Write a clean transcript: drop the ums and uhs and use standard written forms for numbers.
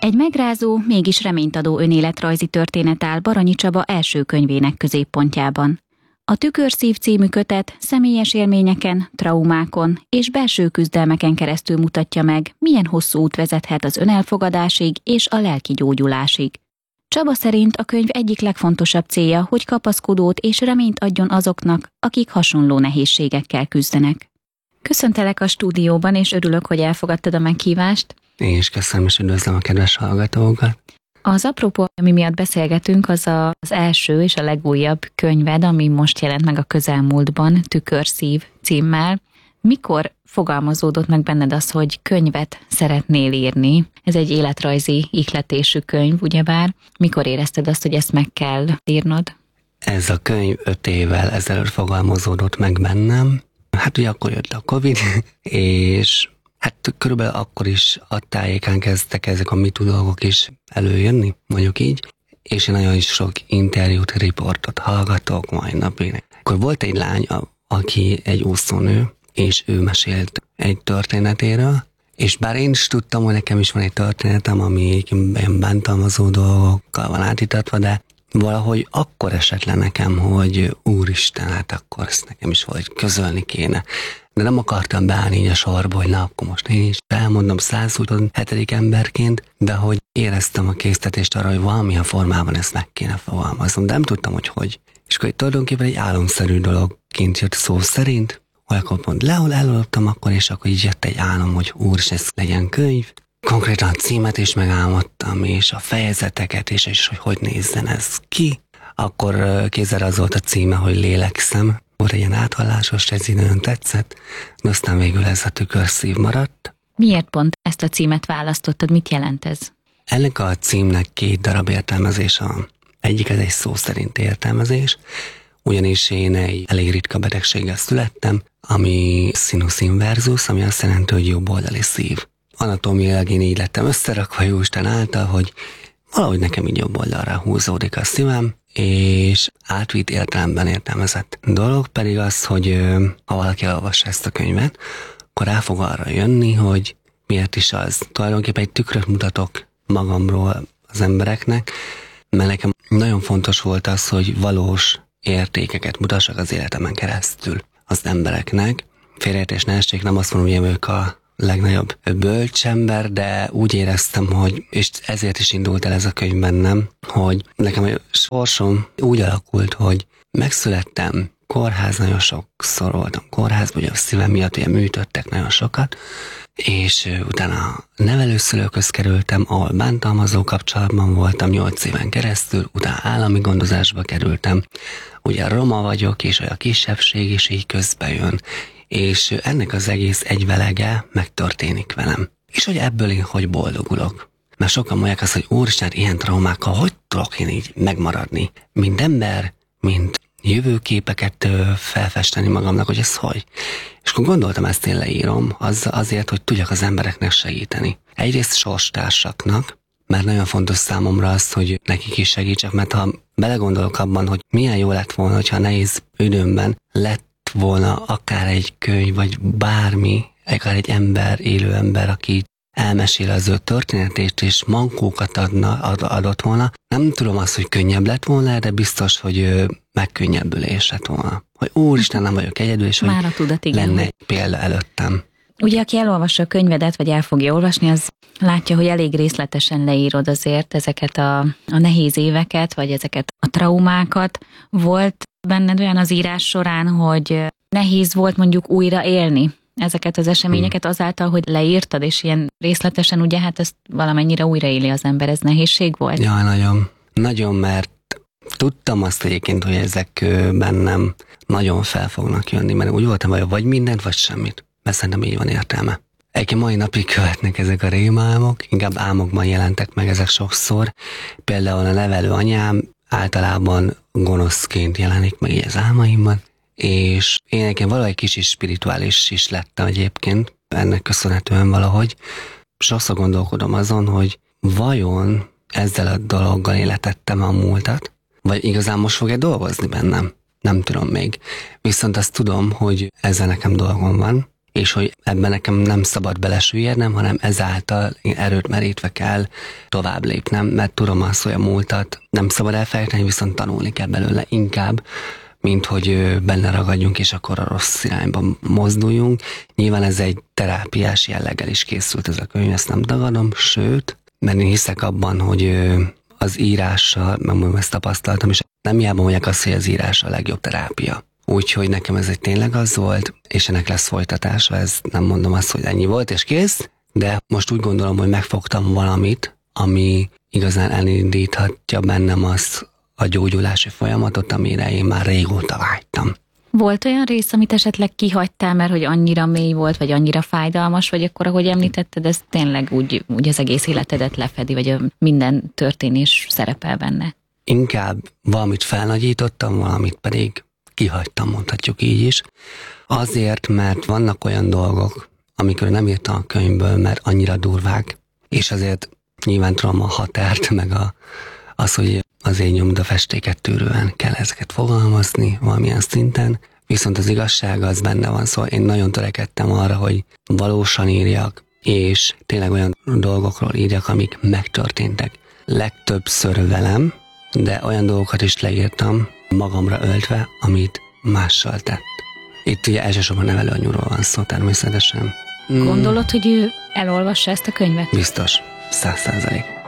Egy megrázó, mégis reménytadó önéletrajzi történet áll Baranyi Csaba első könyvének középpontjában. A Tükörszív című kötet személyes élményeken, traumákon és belső küzdelmeken keresztül mutatja meg, milyen hosszú út vezethet az önelfogadásig és a lelki gyógyulásig. Csaba szerint a könyv egyik legfontosabb célja, hogy kapaszkodót és reményt adjon azoknak, akik hasonló nehézségekkel küzdenek. Köszöntelek a stúdióban, és örülök, hogy elfogadtad a meghívást. Én is köszönöm, és üdvözlöm a kedves hallgatókat. Az apropó, ami miatt beszélgetünk, az az első és a legújabb könyved, ami most jelent meg a közelmúltban, Tükörszív címmel. Mikor fogalmazódott meg benned az, hogy könyvet szeretnél írni? Ez egy életrajzi ihletésű könyv, ugyebár. Mikor érezted azt, hogy ezt meg kell írnod? Ez a könyv 5 évvel ezelőtt fogalmazódott meg bennem. Hát ugye akkor jött a Covid, és hát körülbelül akkor is a tájékán kezdtek ezek a MeToo dolgok is előjönni, mondjuk így, és én nagyon sok interjút, riportot hallgatok mai napig. Akkor volt egy lány, aki egy úszónő, és ő mesélt egy történetéről, és bár én is tudtam, hogy nekem is van egy történetem, ami ilyen bántalmazó dolgokkal van átítatva, de valahogy akkor esett le nekem, hogy úristen, hát akkor ezt nekem is valahogy közölni kéne. De nem akartam beállni így a sorba, hogy na, akkor most én is elmondom 127. emberként, de hogy éreztem a késztetést arra, hogy valamilyen formában ezt meg kéne fogalmaznom, de nem tudtam, hogy. És akkor tulajdonképpen egy álomszerű dologként jött szó szerint, hogy akkor pont elaludtam akkor, és akkor így jött egy álom, hogy úristen, ez legyen könyv. Konkrétan a címet is megálmodtam, és a fejezeteket, és hogy nézzen ez ki. Akkor kézzel az volt a címe, hogy Lélegszem. Volt egy ilyen áthallásos, ez így nagyon tetszett, de aztán végül ez a Tükörszív maradt. Miért pont ezt a címet választottad? Mit jelent ez? Ennek a címnek 2 darab értelmezés van. Egyik ez egy szó szerinti értelmezés, ugyanis én egy elég ritka betegséggel születtem, ami sinus inversus, ami azt jelenti, hogy jobboldali szív. Anatómiailag én így lettem összerakva Jóisten által, hogy valahogy nekem így jobb oldalra húzódik a szívem, és átvitt értelemben értelmezett dolog pedig az, hogy ha valaki elolvassa ezt a könyvet, akkor rá fog arra jönni, hogy miért is az. Tulajdonképpen egy tükröt mutatok magamról az embereknek, mert nekem nagyon fontos volt az, hogy valós értékeket mutassak az életemen keresztül az embereknek. Félreértés ne essék, nem azt mondom, hogy ők a legnagyobb bölcsember, de úgy éreztem, hogy, és ezért is indult el ez a könyv bennem, hogy nekem a sorsom úgy alakult, hogy megszülettem, kórház, nagyon sokszor voltam kórházban, ugye a szívem miatt ugye műtöttek nagyon sokat, és utána nevelőszülőkhöz kerültem, ahol bántalmazó kapcsolatban voltam 8 éven keresztül, utána állami gondozásba kerültem, ugye roma vagyok, és a kisebbség is így közbe jön, és ennek az egész egyvelege megtörténik velem. És hogy ebből én hogy boldogulok. Mert sokan mondják azt, hogy úristen, ilyen traumákkal hogy tudok én így megmaradni? Mint ember, mint jövőképeket felfesteni magamnak, hogy ez hogy. És akkor gondoltam, ezt én leírom, azért, hogy tudjak az embereknek segíteni. Egyrészt sorstársaknak, mert nagyon fontos számomra az, hogy nekik is segítsek, mert ha belegondolok abban, hogy milyen jó lett volna, hogyha nehéz időmben lett volna akár egy könyv, vagy bármi, akár egy ember, élő ember, aki elmesél az ő történetét, és mankókat adott volna. Nem tudom azt, hogy könnyebb lett volna, de biztos, hogy megkönnyebbülés lett volna. Hogy úristen, nem vagyok egyedül, és már hogy a tudat, igen, lenne egy példa előttem. Ugye, aki elolvassa a könyvedet, vagy el fogja olvasni, az látja, hogy elég részletesen leírod azért ezeket a nehéz éveket, vagy ezeket a traumákat. Volt benned olyan az írás során, hogy nehéz volt mondjuk újra élni ezeket az eseményeket azáltal, hogy leírtad, és ilyen részletesen, ugye, hát ezt valamennyire újraéli az ember, ez nehézség volt? Ja, nagyon. Nagyon, mert tudtam azt egyébként, hogy ezek bennem nagyon fel fognak jönni, mert úgy voltam, hogy vagy mindent, vagy semmit. Mert szerintem így van értelme. Egyébként mai napig követnek ezek a rémálmok, inkább álmokban jelentek meg ezek sokszor. Például a nevelő anyám általában gonoszként jelenik meg így az álmaimban, és én nekem valahogy kicsit spirituális is lettem egyébként, ennek köszönhetően valahogy. Sokszor gondolkodom azon, hogy vajon ezzel a dologgal életettem a múltat, vagy igazán most fog-e dolgozni bennem? Nem tudom még. Viszont azt tudom, hogy ezzel nekem dolgom van, és hogy ebben nekem nem szabad belesüllyednem, hanem ezáltal én erőt merítve kell tovább lépnem, mert tudom azt, hogy a múltat nem szabad elfelejteni, viszont tanulni kell belőle inkább, mint hogy benne ragadjunk, és akkor a rossz irányba mozduljunk. Nyilván ez egy terápiás jelleggel is készült ez a könyv, ezt nem tagadom, sőt, mert én hiszek abban, hogy az írással, meg ezt tapasztaltam, és nem hiába mondják azt, hogy az írás a legjobb terápia. Úgyhogy nekem ez egy tényleg az volt, és ennek lesz folytatása, ez nem mondom azt, hogy ennyi volt, és kész, de most úgy gondolom, hogy megfogtam valamit, ami igazán elindíthatja bennem azt a gyógyulási folyamatot, amire én már régóta vágytam. Volt olyan rész, amit esetleg kihagytál, mert hogy annyira mély volt, vagy annyira fájdalmas, vagy akkor, ahogy említetted, ez tényleg úgy az egész életedet lefedi, vagy minden történés szerepel benne? Inkább valamit felnagyítottam, valamit pedig kihagytam, mondhatjuk így is. Azért, mert vannak olyan dolgok, amikről nem írtam a könyvből, mert annyira durvák, és azért nyilván tudom a határt, meg az, hogy az én nyomdafestéket tűrően kell ezeket fogalmazni valamilyen szinten, viszont az igazság az benne van, szóval én nagyon törekedtem arra, hogy valósan írjak, és tényleg olyan dolgokról írjak, amik megtörténtek. Legtöbbször velem, de olyan dolgokat is leírtam, magamra öltve, amit mással tett. Itt ugye elsősorban nevelőanyúról van szó természetesen. Gondolod, hogy ő elolvassa ezt a könyvet? Biztos, 100%.